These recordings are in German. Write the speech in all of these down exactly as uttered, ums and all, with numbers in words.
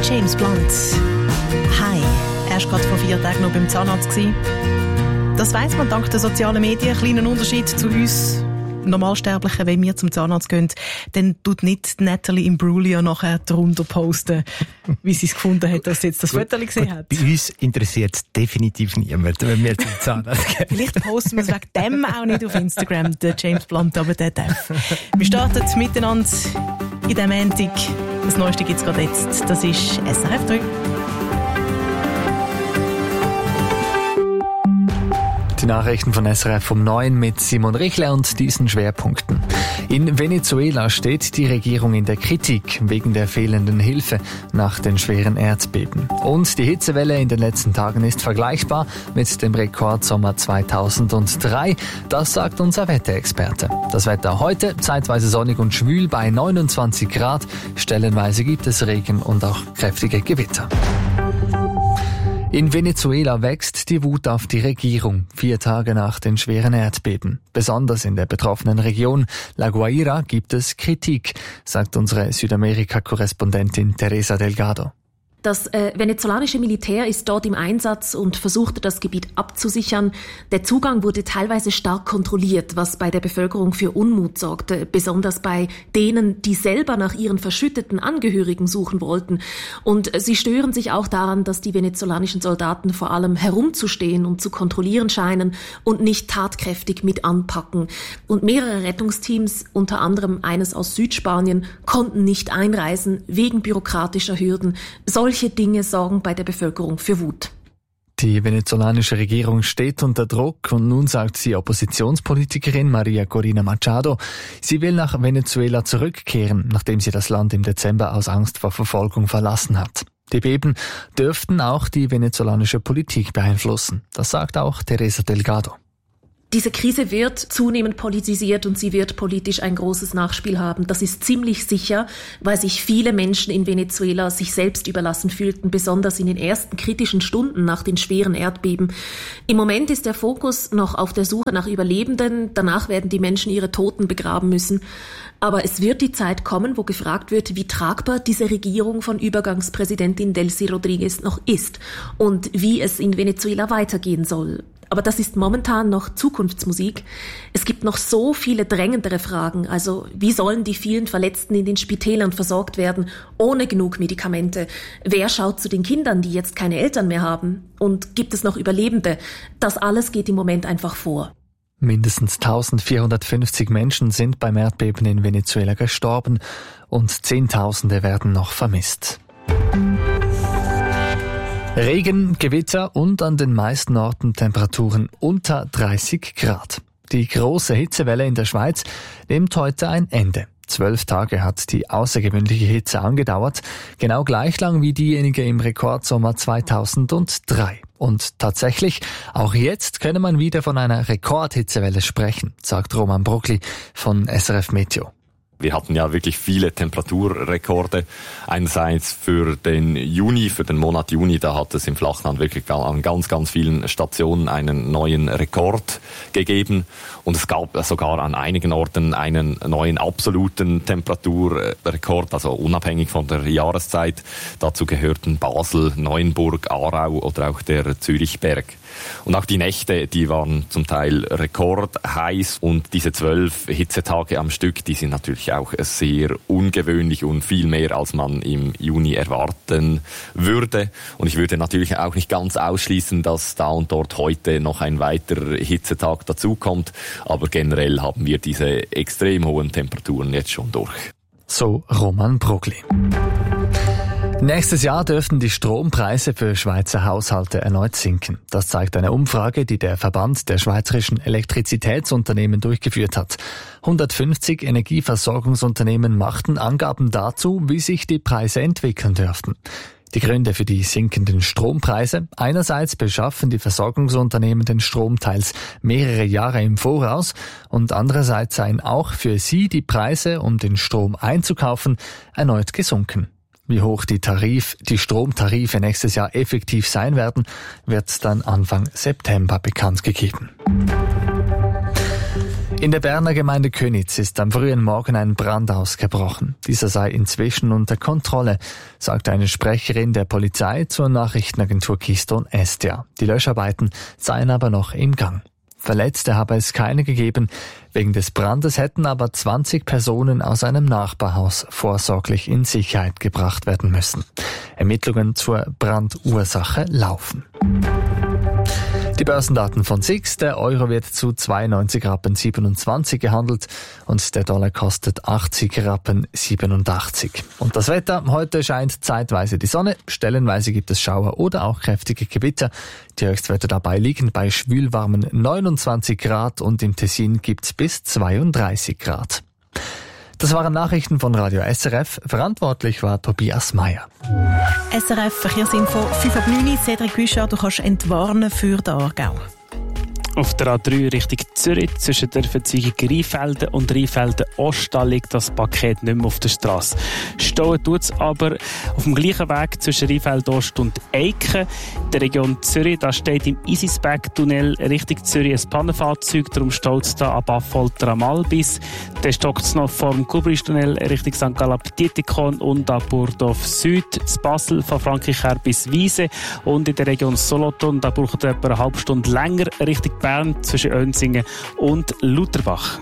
James Blunt. Hi, er war gerade vor vier Tagen noch beim Zahnarzt. Das weiss man dank der sozialen Medien. Ein kleiner Unterschied zu uns Normalsterblichen, wenn wir zum Zahnarzt gehen, dann tut nicht Natalie Imbruglia nachher darunter posten, wie sie es gefunden hat, dass sie jetzt das Foto gesehen hat. Bei uns interessiert es definitiv niemand, wenn wir zum Zahnarzt gehen. Vielleicht posten wir es wegen dem auch nicht auf Instagram, der James Blunt, aber der darf. Wir starten miteinander in diesem Montag. Das Neueste gibt es gerade jetzt. Das ist S R F drei. Die Nachrichten von S R F um neun mit Simon Richle und diesen Schwerpunkten. In Venezuela steht die Regierung in der Kritik wegen der fehlenden Hilfe nach den schweren Erdbeben. Und die Hitzewelle in den letzten Tagen ist vergleichbar mit dem Rekordsommer zweitausenddrei. Das sagt unser Wetterexperte. Das Wetter heute zeitweise sonnig und schwül bei neunundzwanzig Grad. Stellenweise gibt es Regen und auch kräftige Gewitter. In Venezuela wächst die Wut auf die Regierung, vier Tage nach den schweren Erdbeben. Besonders in der betroffenen Region La Guaira gibt es Kritik, sagt unsere Südamerika-Korrespondentin Teresa Delgado. Das äh, venezolanische Militär ist dort im Einsatz und versuchte, das Gebiet abzusichern. Der Zugang wurde teilweise stark kontrolliert, was bei der Bevölkerung für Unmut sorgte, besonders bei denen, die selber nach ihren verschütteten Angehörigen suchen wollten. Und sie stören sich auch daran, dass die venezolanischen Soldaten vor allem herumzustehen und zu kontrollieren scheinen und nicht tatkräftig mit anpacken. Und mehrere Rettungsteams, unter anderem eines aus Südspanien, konnten nicht einreisen wegen bürokratischer Hürden. Solche Dinge sorgen bei der Bevölkerung für Wut. Die venezolanische Regierung steht unter Druck und nun sagt sie Oppositionspolitikerin Maria Corina Machado, sie will nach Venezuela zurückkehren, nachdem sie das Land im Dezember aus Angst vor Verfolgung verlassen hat. Die Beben dürften auch die venezolanische Politik beeinflussen. Das sagt auch Teresa Delgado. Diese Krise wird zunehmend politisiert und sie wird politisch ein großes Nachspiel haben. Das ist ziemlich sicher, weil sich viele Menschen in Venezuela sich selbst überlassen fühlten, besonders in den ersten kritischen Stunden nach den schweren Erdbeben. Im Moment ist der Fokus noch auf der Suche nach Überlebenden. Danach werden die Menschen ihre Toten begraben müssen. Aber es wird die Zeit kommen, wo gefragt wird, wie tragbar diese Regierung von Übergangspräsidentin Delcy Rodriguez noch ist und wie es in Venezuela weitergehen soll. Aber das ist momentan noch Zukunftsmusik. Es gibt noch so viele drängendere Fragen. Also wie sollen die vielen Verletzten in den Spitälern versorgt werden, ohne genug Medikamente? Wer schaut zu den Kindern, die jetzt keine Eltern mehr haben? Und gibt es noch Überlebende? Das alles geht im Moment einfach vor. Mindestens eintausendvierhundertfünfzig Menschen sind beim Erdbeben in Venezuela gestorben und Zehntausende werden noch vermisst. Regen, Gewitter und an den meisten Orten Temperaturen unter dreißig Grad. Die große Hitzewelle in der Schweiz nimmt heute ein Ende. Zwölf Tage hat die außergewöhnliche Hitze angedauert, genau gleich lang wie diejenige im Rekordsommer zweitausenddrei. Und tatsächlich, auch jetzt könne man wieder von einer Rekordhitzewelle sprechen, sagt Roman Brugli von S R F Meteo. Wir hatten ja wirklich viele Temperaturrekorde. Einerseits für den Juni, für den Monat Juni, da hat es im Flachland wirklich an ganz, ganz vielen Stationen einen neuen Rekord gegeben. Und es gab sogar an einigen Orten einen neuen absoluten Temperaturrekord, also unabhängig von der Jahreszeit. Dazu gehörten Basel, Neuenburg, Aarau oder auch der Zürichberg. Und auch die Nächte, die waren zum Teil rekordheiß und diese zwölf Hitzetage am Stück, die sind natürlich auch sehr ungewöhnlich und viel mehr, als man im Juni erwarten würde. Und ich würde natürlich auch nicht ganz ausschließen, dass da und dort heute noch ein weiterer Hitzetag dazukommt. Aber generell haben wir diese extrem hohen Temperaturen jetzt schon durch. So Roman Brugli. Nächstes Jahr dürften die Strompreise für Schweizer Haushalte erneut sinken. Das zeigt eine Umfrage, die der Verband der schweizerischen Elektrizitätsunternehmen durchgeführt hat. hundertfünfzig Energieversorgungsunternehmen machten Angaben dazu, wie sich die Preise entwickeln dürften. Die Gründe für die sinkenden Strompreise: einerseits beschaffen die Versorgungsunternehmen den Strom teils mehrere Jahre im Voraus und andererseits seien auch für sie die Preise, um den Strom einzukaufen, erneut gesunken. Wie hoch die Tarif, die Stromtarife nächstes Jahr effektiv sein werden, wird dann Anfang September bekannt gegeben. In der Berner Gemeinde Köniz ist am frühen Morgen ein Brand ausgebrochen. Dieser sei inzwischen unter Kontrolle, sagt eine Sprecherin der Polizei zur Nachrichtenagentur Keystone Estia. Die Löscharbeiten seien aber noch im Gang. Verletzte habe es keine gegeben. Wegen des Brandes hätten aber zwanzig Personen aus einem Nachbarhaus vorsorglich in Sicherheit gebracht werden müssen. Ermittlungen zur Brandursache laufen. Die Börsendaten von S I X. Der Euro wird zu zweiundneunzig Rappen siebenundzwanzig gehandelt und der Dollar kostet achtzig Rappen siebenundachtzig. Und das Wetter: Heute scheint zeitweise die Sonne, stellenweise gibt es Schauer oder auch kräftige Gewitter. Die Höchstwerte dabei liegen bei schwülwarmen neunundzwanzig Grad und im Tessin gibt's bis zweiunddreißig Grad. Das waren Nachrichten von Radio S R F. Verantwortlich war Tobias Meyer. S R F Verkehrsinfo fünf ab neun. Cedric Guichard, du kannst entwarnen für den Aargau. Auf der A drei Richtung Zürich zwischen der Verzweigung Rheinfelden und Rheinfelden-Ost liegt das Paket nicht mehr auf der Straße. Stauen tut es aber auf dem gleichen Weg zwischen Rheinfelden-Ost und Eiken. In der Region Zürich, da steht im Isisberg-Tunnel Richtung Zürich ein Pannenfahrzeug, darum staut es da ab Affolter am Albis. Dann stockt es noch vor dem Kubristunnel Richtung Sankt Gallen-Dietikon und ab Burdorf Süd, zu Basel von Frankreicher bis Wiese. Und in der Region Solothurn, da braucht es etwa eine halbe Stunde länger Richtung Bern zwischen Önsingen und Lutherbach.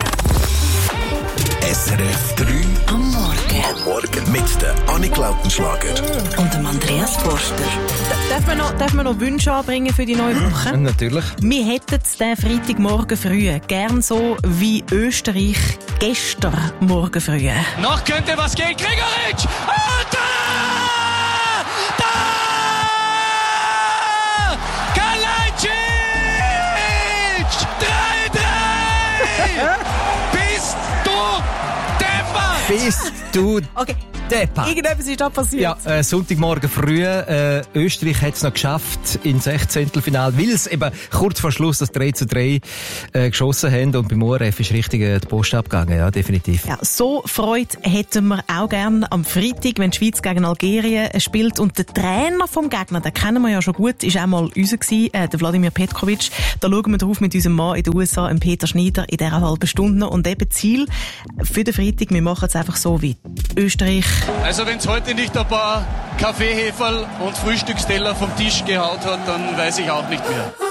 S R F drei am Morgen. Am Morgen mit der Annik Lautenschlager und dem Andreas Forster. Darf man noch, darf man noch Wünsche anbringen für die neue Woche? Natürlich. Wir hätten es den Freitagmorgen früh gern so wie Österreich gestern Morgen früh. Noch könnte was gehen. Gregoritsch! Und da! Da! Kalajdzic! drei drei! Bist du deppert! Bist du Okay. Deppert. Irgendetwas ist da passiert. Ja, äh, Sonntagmorgen früh. Äh, Österreich hat es noch geschafft ins Sechzehntelfinale, weil es eben kurz vor Schluss das drei zu drei äh, geschossen haben. Und beim O R F ist richtig äh, die Post abgegangen, ja, definitiv. Ja, so Freude hätten wir auch gerne am Freitag, wenn die Schweiz gegen Algerien spielt. Und der Trainer vom Gegner, den kennen wir ja schon gut, ist auch mal unser gewesen, äh, der Wladimir Petkovic. Da schauen wir drauf mit unserem Mann in den U S A, Peter Schneider, in dieser halben Stunde. Und eben Ziel für den Freitag, wir machen es einfach so wie Österreich. Also wenn es heute nicht ein paar Kaffeeheferl und Frühstücksteller vom Tisch gehaut hat, dann weiß ich auch nicht mehr.